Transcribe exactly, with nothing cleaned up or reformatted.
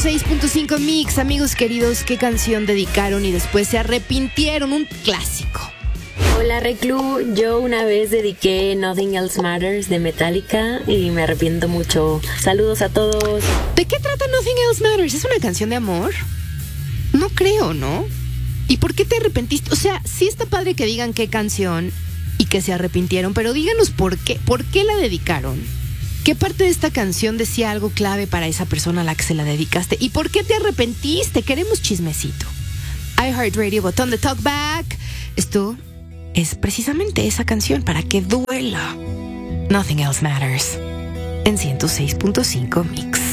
seis punto cinco Mix. Amigos queridos, ¿qué canción dedicaron y después se arrepintieron? Un clásico. Hola Reclu, yo una vez dediqué Nothing Else Matters de Metallica y me arrepiento mucho. Saludos a todos. ¿De qué trata Nothing Else Matters? ¿Es una canción de amor? No creo, ¿no? ¿Y por qué te arrepentiste? O sea, sí está padre que digan qué canción y que se arrepintieron, pero díganos por qué. ¿Por qué la dedicaron? ¿Qué parte de esta canción decía algo clave para esa persona a la que se la dedicaste? ¿Y por qué te arrepentiste? Queremos chismecito. iHeartRadio, botón de talkback. Esto es precisamente esa canción para que duela. Nothing Else Matters en ciento seis punto cinco Mix.